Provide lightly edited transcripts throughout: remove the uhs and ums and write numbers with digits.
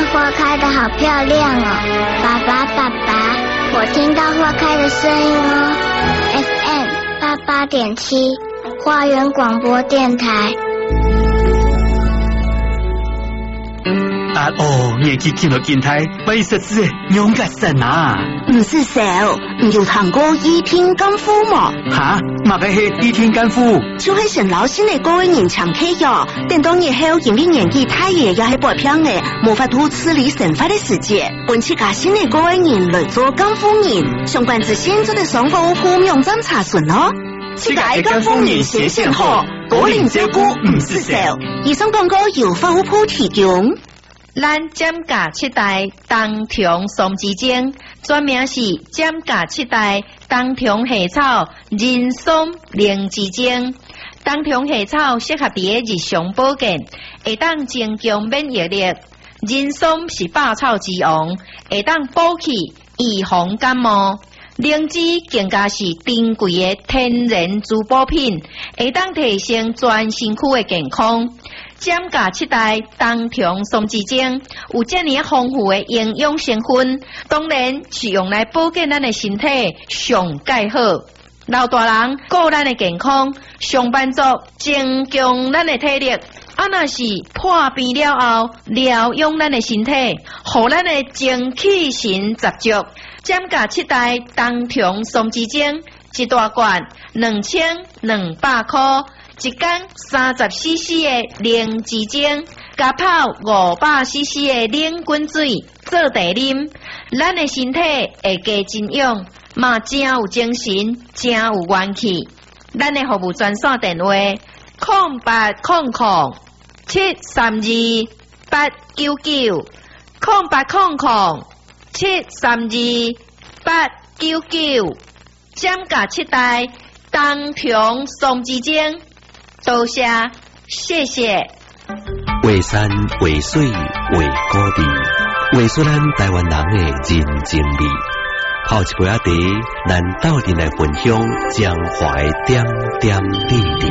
花开得好漂亮哦！爸爸，爸爸，我听到花开的声音哦。FM 88.7，花园广播电台。 年纪轻到金台，为实施勇敢神啊！ 唔是小，唔有谈过倚天干夫嘛？ 哈，嘛个是倚天干夫， 就系成老先嚟各位人长期哟。等到日后因为年纪太爷又系白偏嘅，无法度处理神法的世界，本次家先嚟各位人来做干夫人，相关资讯就得上户户网站查询咯。 世界干夫人写线好，果然照顾唔是小。 以上广告由法务部提供。 咱减价7代冬虫松枝精，专名是减价7代冬虫夏草人松灵芝精。冬虫夏草适合伫日常保健，会当增强免疫力。人松是百草之王，会当补气预防感冒。灵芝更加是珍贵的天然珠宝品，会当提升全身躯的健康。减价7代冬虫松枝精有这么丰富的营养成分，当然是用来保健咱的身体上介好。老大人顾咱的健康，上班族增强咱的体力。若是破病了后，疗养咱的身体，互咱的精气神十足。减价7代冬虫松枝精一大罐2200块。一缸30cc 的灵芝精，加泡500cc 的冷滚水做茶啉，咱的身体会加真养，嘛真有精神，真有元气。咱的服务专线电话0800-732-899，0800-732-899，减价7代冬虫松枝精。多谢，谢谢。 画山画水画故地，画出咱台湾人的人情味。泡一杯茶，咱斗阵来分享江淮点点滴滴。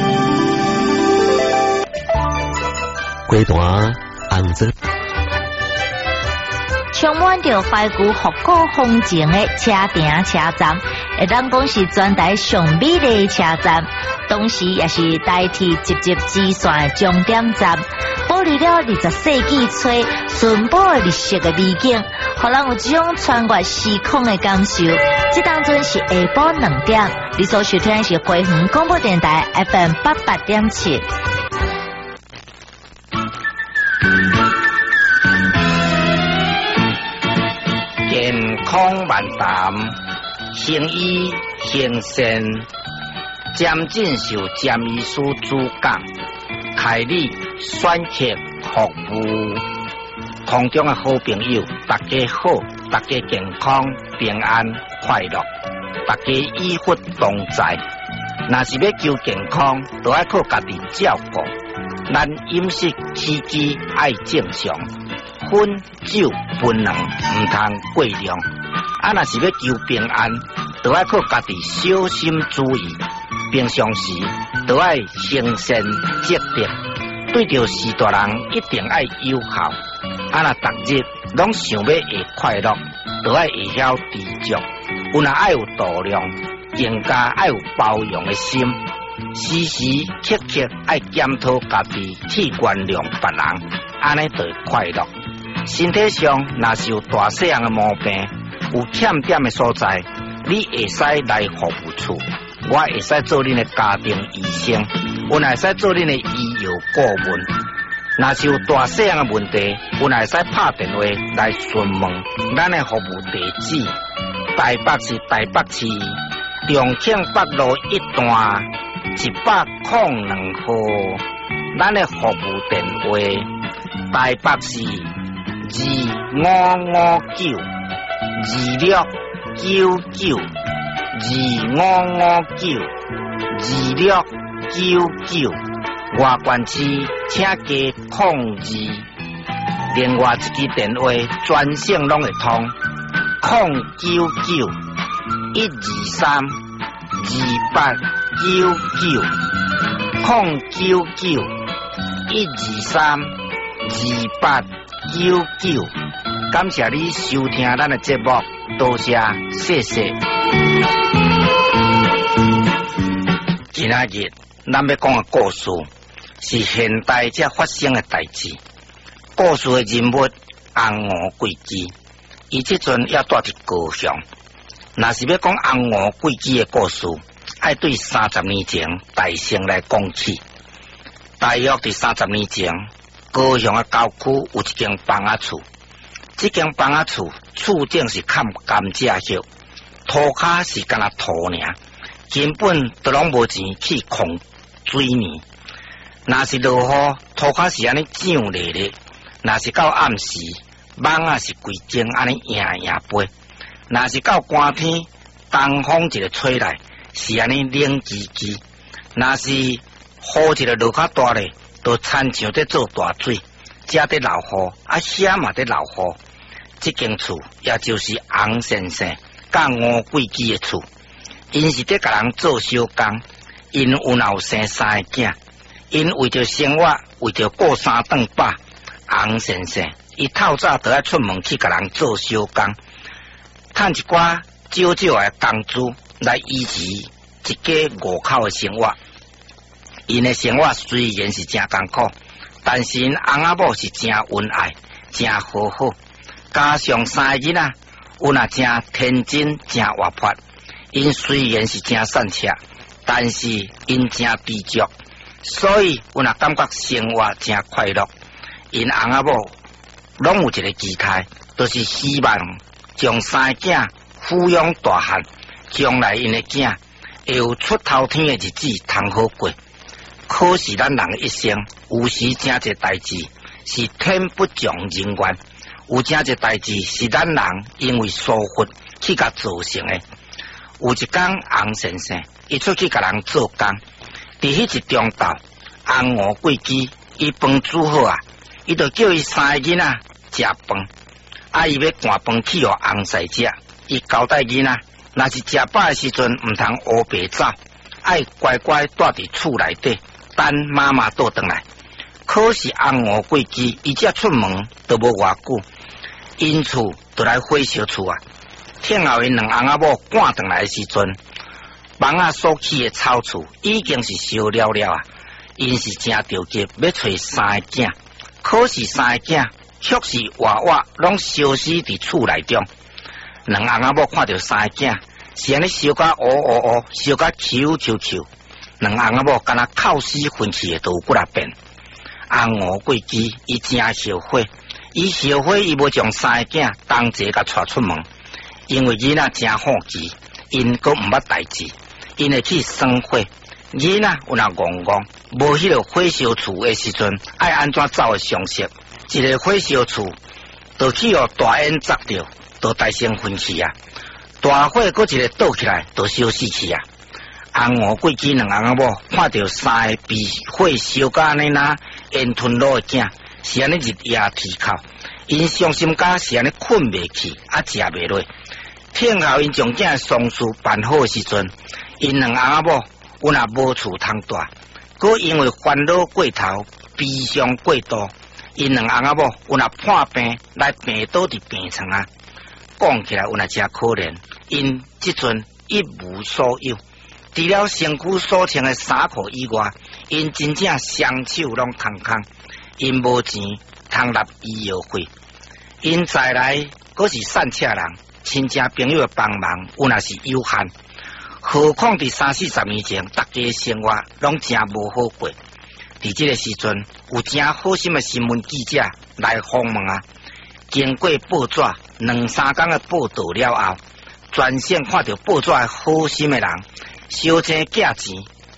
过段红色。 充满着怀旧复古风情的车埕车站，会当讲是全台上美丽的车站，同时也是代替直接支线的终点站，保留了20世纪初淳朴的日式的美景，互人有这种穿越时空的感受。这当中是下晡2点，你所收听的是花园广播电台 FM 88.7。 健康万谈，行医行善，渐进受詹医师主讲，开立选择服务。空中的好朋友，大家好，大家健康平安快乐，大家医福同在。若是要求健康，就要靠家己照顾。咱饮食起居爱正常。薰酒槟榔唔通过量，若是要求平安，就要靠家己小心注意。平常时就要诚信积德，对着士大人一定要友好。若逐日拢想要会快乐，就要会晓知足。有若爱有度量，更加爱有包容的心。时时刻刻爱检讨家己器官量别人，安尼就会快乐。身体上若是有大细样的毛病，有欠点的所在，你会使来服务处，我会使做恁的家庭医生，我会使做恁的医药顾问。若是有大细样的问题，我会使拍电话来询问咱的服务地址。台北市台北市重庆北路1段102号，咱的服务电话台北市2559，2559，2559，外县市请加02，另外一支电话专线拢会通，099-123-2899，099-123-2899。 99。感谢你收听咱的节目，多谢，谢谢。今仔日咱要讲的故事是现代才发生的代志。故事的人物红娥贵姬，伊即阵也住伫高雄。若是要讲红娥贵姬的故事，爱对30年前大城来讲起。大约伫30年前，高雄的郊区有一间房仔厝。这间房仔厝厝顶是砍甘蔗叶，涂骹是干那土尔，根本都拢无钱去控水泥。若是落雨，涂骹是安尼涨咧咧；若是到暗时，网啊是规间安尼赢飞。若是到寒天，东风一个吹来，是安尼冷叽叽；若是雨一个落较大咧，都亲像在做大水，遮在流雨，遐嘛在流雨。这间厝也就是洪先生甲吴贵姬的厝，因是在甲人做小工，因有生3个囝，因为着生活，为着过3顿饱，洪先生伊透早就要出门去甲人做小工，赚一寡少少的工资来维持一家5口的生活。因的生活虽然是真艰苦，但是因翁仔某是真恩爱，真好好。加上3个囡仔，有那真天真，真活泼。因虽然是真善车，但是因真知足，所以有那感觉生活真快乐。因翁仔某拢有一个期待，就是希望将3个囝抚养大汉，将来因的囝会有出头天的日子通好过。可是咱人一生有时真侪代志是天不从人愿。有真侪代志是咱人因为疏忽去甲造成的。有一天，洪先生伊出去甲人做工，伫迄一中昼，红娥贵姬伊饭煮好啊，伊就叫伊3个囡仔食饭，伊要赶饭去互洪婿食。伊交代囡仔，若是食饱的时阵，毋通黑白走，爱乖乖住伫厝内底，等妈妈倒转来。可是红娥贵姬伊只出门都无偌久。因厝就来火烧厝啊！听后因2翁仔某赶转来的时阵，房仔所起的草厝已经是烧了了啊！因是真着急要找3个囝，可是3个囝却是活活拢烧死伫厝内中。2翁仔某看到3个囝是安尼烧甲烧甲抽，2翁仔某敢若靠死分气的都有骨力变。红娥贵姬伊真后悔。伊后悔，伊无将3个囝同齐甲带出门，因为囡仔真好奇，因阁毋捌代志，因会去生火。囡仔有那戆戆，无迄个火烧厝的时阵，爱安怎走的常识。一个火烧厝，就去互大烟砸着，就大声分气啊！大火搁一个倒起来，就烧死去啊！红娥贵姬2翁仔某看到3个被火烧甲安尼那烟吞落的囝。是安尼日夜啼哭，因伤心甲是安尼困袂去，食袂落。听候因将囝丧事办好的时阵，因2翁仔某有那无厝通住，搁因为烦恼过头，悲伤过度，因2翁仔某有那破病来病倒伫病床啊。讲起来有那真可怜，因即阵一无所有，除了身躯所穿的衫裤以外，因真正双手拢空空。因无钱通纳医药费，因再来阁是散车人，亲戚朋友的帮忙有那是有限，何况伫30-40年前，大家生活拢真无好过。伫这个时阵，有真好心的新闻记者来访问啊，经过报纸2-3天的报道了后，全省看到报纸的好心的人，小钱价钱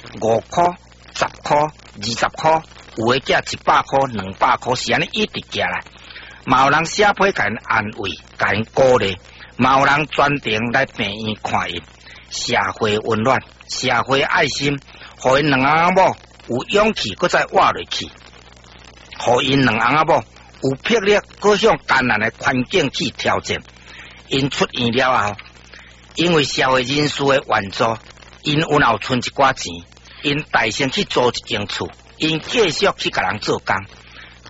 5块、10块、20块。有的价100块、200块，是安尼一直寄来。嘛有人写批甲因安慰，甲因鼓励；嘛有人专程来病院看因。社会温暖，社会爱心，互因2翁仔某有勇气，搁再活落去；互因2翁仔某有魄力，搁向艰难的环境去挑战。因出院了后，因为社会人士的援助，因有留存一寡钱，因大声去租一间厝。因继续去甲人做工，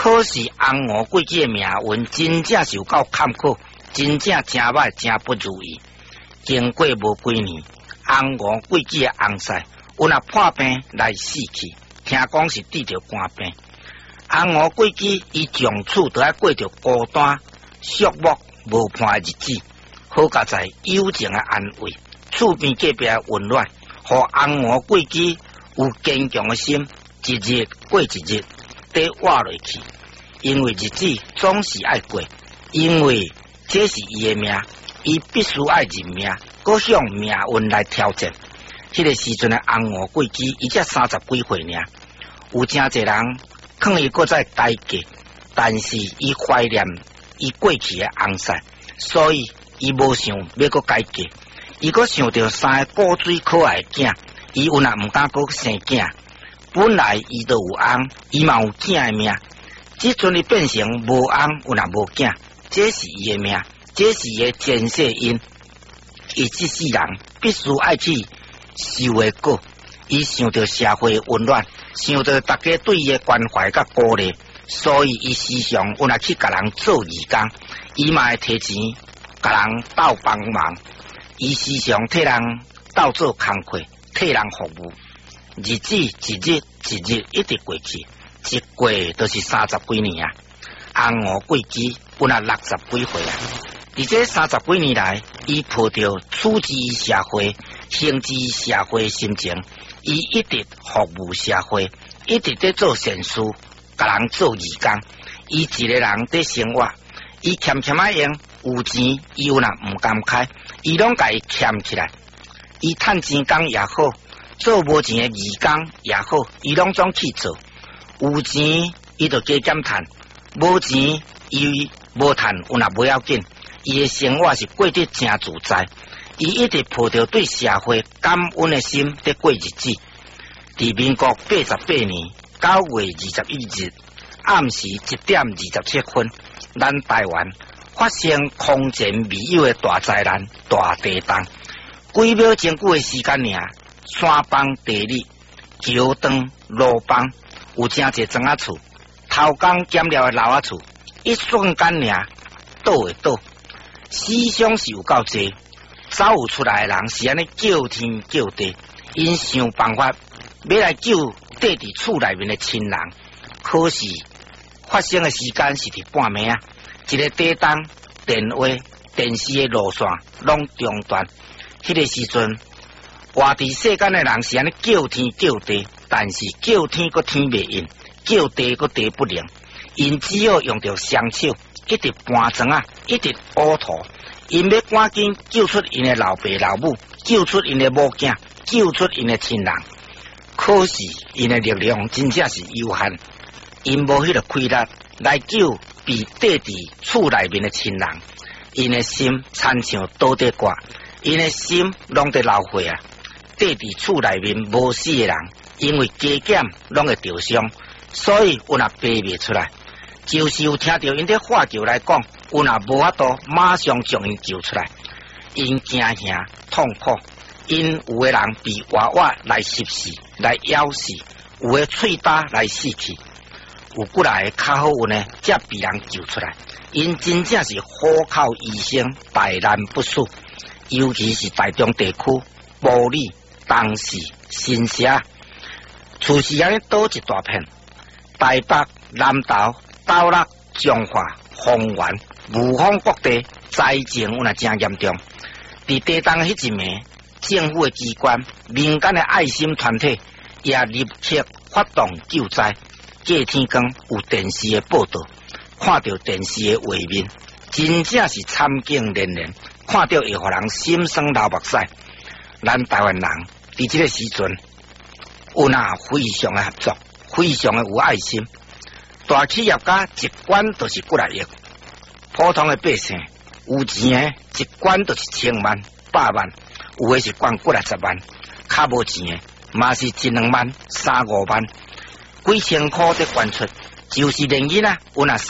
可是红五贵子的命运真正是有够坎坷，真正真歹，真不如意。经过无几年，红五贵子的翁婿有那破病来死去，听讲是得着肝病。红五贵子伊从此都要过着孤单、寂寞、无伴的日子。好佳在友情的安慰，厝边隔壁的温暖，互红五贵子有坚强的心，一日过一日，得活落去。因为日子总是爱过，因为这是伊的命，伊必须爱认命，搁向命运来挑战。迄个时阵的红五贵子，伊才30几岁尔，有真侪人劝伊搁再改嫁，但是伊怀念伊过去的翁婿，所以伊无想要搁改嫁。伊搁想到3个古水可爱的囝，伊有那毋敢搁生囝。本来伊都有翁，伊嘛有囝的命，即阵伊变成无翁有那无囝，这是伊的命，这是伊的前世因。伊即世人必须爱去受的果。伊想到社会的温暖，想到大家对伊的关怀甲鼓励，所以伊时常有那去甲人做义工，伊嘛会摕钱甲人斗帮忙，伊时常替人斗做工课，替人服务。日子一日一日一直过去，一过就是30几年啊。红五贵子有那60几岁啊。伫这30几年来，伊抱着处之社会、行之社会的心情，伊一直服务社会，一直在做善事，甲人做义工。伊一个人在生活，伊欠啊用，有钱伊有那毋甘开，伊拢甲伊欠起来。伊趁钱工也好，做无钱的义工也好，伊拢总去做。有钱伊就加减趁，无钱伊无趁有那不要紧。伊的生活是过得真自在，伊一直抱着对社会感恩的心在过日子。伫民国88年9月21日暗时1点27分，咱台湾发生空前未有的大灾难、大地震。几秒钟久的时间尔，山崩地裂，桥断路崩，有真侪庄仔厝、偷工减料的老仔厝，一瞬间尔倒会倒。死伤是有够济，走有出来的人是安尼叫天叫地，因想办法要来救缀伫厝内面的亲人，可是发生的时间是伫半暝啊，一个地动、电话、电视的路线拢中断。迄个时阵，活伫世间的人是安尼叫天叫地，但是叫天个天袂应，叫地个地不灵，因只好用着双手。一直搬砖啊，一直乌土，因要赶紧救出因的老爸老母，救出因的母囝，救出因的亲人。可是因的力量真正是有限，因无迄个气力来救被缀伫厝内面的亲人。因的心亲像倒地挂，因的心拢在流血啊！缀伫厝内面无死的人，因为加减拢会受伤，所以有那爬袂出来。就是有听到因在喊叫来讲，有若无法度马上将因救出来，因惊吓痛苦，因有的人被娃娃来吸死、来咬死，有的喙巴来死去，有过来较好运呢，才被人救出来。因真正是虎口医生，大难不死，尤其是台中地区、埔里、东市、新社，厝是安尼倒一大片，台北、南投。斗六、彰化、丰原、武丰各地灾情有那真严重。伫地震迄一暝，政府的机关、民间的爱心团体也立刻发动救灾。隔天光有电视的报道，看到电视的画面，真正是惨景连连，看到会互人心酸流目屎。咱台湾人伫这个时阵，有那非常的合作，非常的有爱心。大企业家一关就是几来亿，普通的百姓有钱的一关就是1000万、100万，有的是关几来10万，较无钱的嘛是1-2万、3-5万，几千块的关出，就是连囡仔有那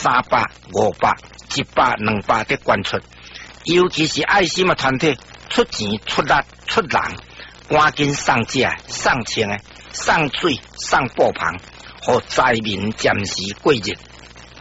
300、500、100、200的关出，尤其是爱心的团体出钱、出力、出人，赶紧送食、送穿的、送水、送布棚。互灾民暂时过日，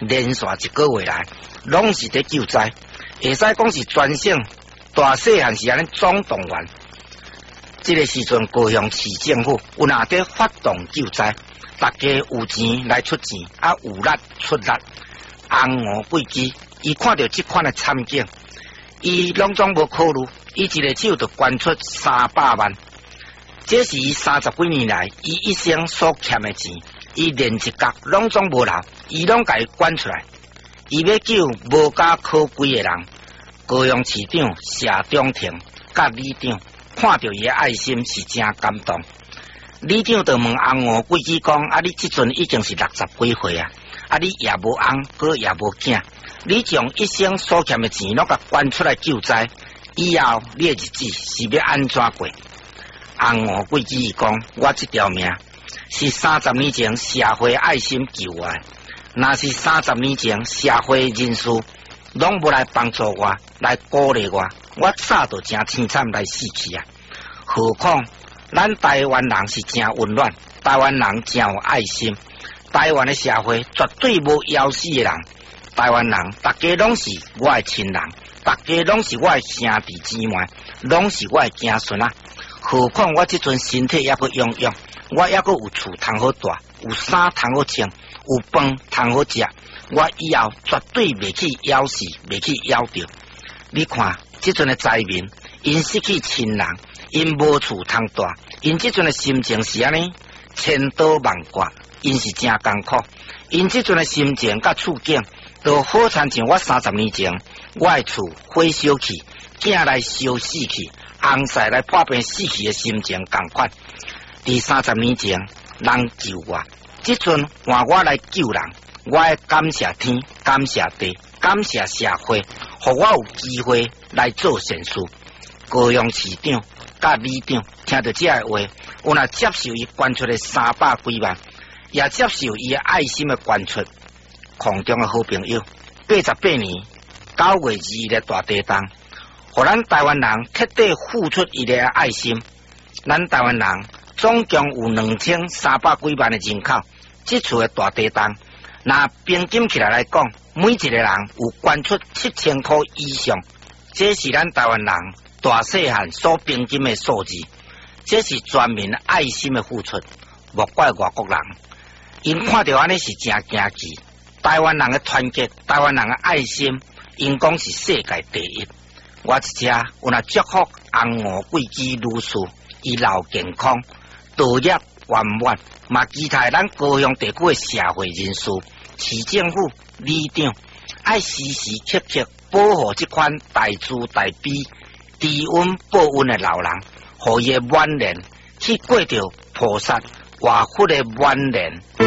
连续一个月来，拢是伫救灾，会使讲是全省大细汉是安尼总动员。这个时阵，高雄市政府有哪伫发动救灾，大家有钱来出钱，有力出力。红五贵基，伊看到这款的惨景，伊拢总无考虑，伊一个手就捐出300万。这是伊30几年来伊一生所欠的钱，伊连一角拢总无留，伊拢甲伊捐出来。伊要救无家可归的人。高雄市长谢中庭甲里长看到伊的爱心是真感动。里长就问红五贵基讲：啊，你即阵已经是60几岁啊，你也无翁，哥也无囝，你将一生所欠的钱拢甲捐出来救灾，以后你的日子是要安怎过？红五贵基讲：我这条命是30年前社会爱心救我的，若是30年前社会人士拢无来帮助我，来鼓励我，我早就真凄惨来死去啊！何况咱台湾人是真温暖，台湾人真有爱心，台湾的社会绝对无夭死的人，台湾人大家拢是我的亲人，大家拢是我的兄弟姊妹，拢是我的子孙啊！何况我这阵身体还阁养养，我还阁有厝通好住，有衫通好穿，有饭通好食，我以后绝对袂去夭死，袂去夭着。你看这阵的灾民，因失去亲人，因无厝通住，因这阵的心情是安尼千刀万剐，因是真艰苦，因这阵的心情甲处境，都好亲像我30年前我的厝火烧去，囝来烧死去，翁婿来破病死去的心情同款。第30年前人救我，这阵换我来救人，我要感谢天，感谢地，感谢社会，互我有机会来做善事。高雄市长甲里长听到这个话，有若接受伊捐出的300几万，也接受伊的爱心的捐出。空中的好朋友，88年9月2日的大地震，互咱台湾人彻底付出伊的爱心。咱台湾人总共有2300几万的人口，这次的大地震，若平均起来讲，每一个人有捐出7000块以上，这是咱台湾人大细汉所平均的数字，这是全民爱心的付出。莫怪外国人，因看到安尼是真惊奇。台湾人的团结，台湾人的爱心，因讲是世界第一。我一只有若祝福红五贵基女士，伊老健康，道业圆满，嘛期待咱高雄地区的社会人士、市政府、里长，爱时时刻刻保护这款大慈大悲、知恩报恩的老人，互伊的晚年去过着菩萨外福的晚年。